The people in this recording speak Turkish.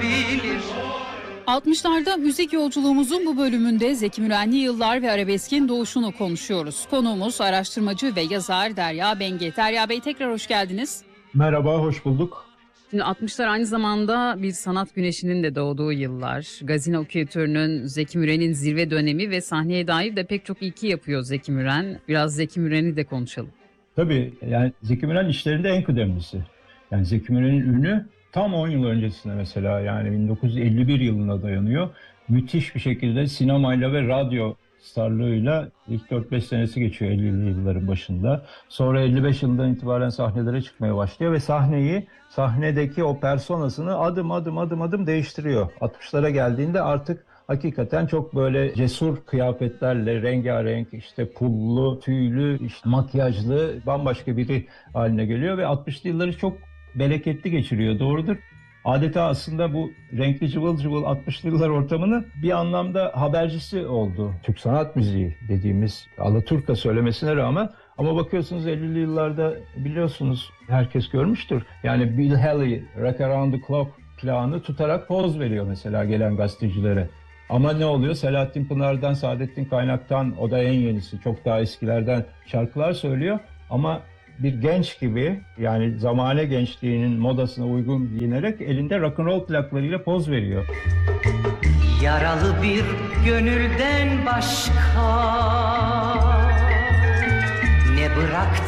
bilir. 60'larda müzik yolculuğumuzun bu bölümünde Zeki Mürenli yıllar ve arabeskin doğuşunu konuşuyoruz. Konuğumuz araştırmacı ve yazar Derya Benge. Derya Bey, tekrar hoş geldiniz. Merhaba, hoş bulduk. Şimdi 60'lar aynı zamanda bir sanat güneşinin de doğduğu yıllar. Gazino kültürünün, Zeki Müren'in zirve dönemi ve sahneye dair de pek çok ilki yapıyor Zeki Müren. Biraz Zeki Müren'i de konuşalım. Tabii yani Zeki Müren işlerinde en kıdemlisi. Yani Zeki Müren'in ünü tam 10 yıl öncesinde mesela, yani 1951 yılına dayanıyor. Müthiş bir şekilde sinemayla ve radyo starlığıyla ilk 4-5 senesi geçiyor 50'li yılların başında. Sonra 55 yılından itibaren sahnelere çıkmaya başlıyor ve sahnedeki o personasını adım adım değiştiriyor. 60'lara geldiğinde artık hakikaten çok böyle cesur kıyafetlerle, rengarenk, işte pullu, tüylü, işte makyajlı bambaşka biri haline geliyor ve 60'lı yılları çok bereketli geçiriyor, doğrudur. Adeta aslında bu renkli cıvıl cıvıl 60'lı yıllar ortamının bir anlamda habercisi oldu. Türk sanat müziği dediğimiz alaturka söylemesine rağmen, ama bakıyorsunuz 50'li yıllarda biliyorsunuz herkes görmüştür. Yani Bill Haley, Rock Around the Clock plağını tutarak poz veriyor mesela gelen gazetecilere. Ama ne oluyor? Selahattin Pınar'dan, Saadettin Kaynak'tan, o da en yenisi, çok daha eskilerden şarkılar söylüyor. Ama bir genç gibi, yani zamane gençliğinin modasına uygun giyinerek elinde rock'n'roll plaklarıyla poz veriyor. Yaralı bir gönülden başka ne bıraktı